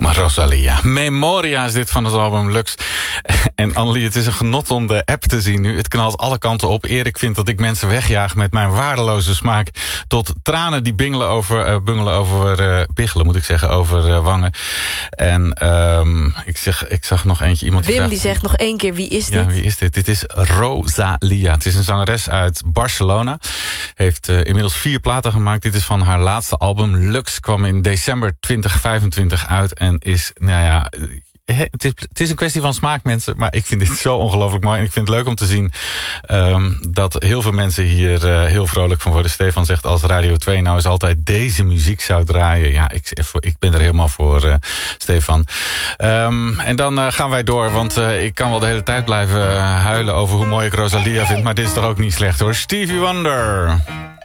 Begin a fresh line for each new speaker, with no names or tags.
Rosalia. Memoria is dit van het album Lux. En Annelie, het is een genot om de app te zien nu. Het knalt alle kanten op. Erik vindt dat ik mensen wegjaag met mijn waardeloze smaak. Tot tranen die bingelen over wangen. En ik zag nog eentje. Iemand
Wim die zegt nog één keer, wie is dit?
Ja, wie is dit? Dit is Rosalia. Het is een zangeres uit Barcelona. Heeft inmiddels 4 platen gemaakt. Dit is van haar laatste album. Lux kwam in december 2025 uit. En is, nou ja, het is een kwestie van smaak, mensen. Maar ik vind dit zo ongelooflijk mooi. En ik vind het leuk om te zien dat heel veel mensen hier heel vrolijk van worden. Stefan zegt, als Radio 2 nou eens altijd deze muziek zou draaien. Ja, ik ben er helemaal voor, Stefan. En dan gaan wij door. Want ik kan wel de hele tijd blijven huilen over hoe mooi ik Rosalia vind. Maar dit is toch ook niet slecht, hoor. Stevie Wonder.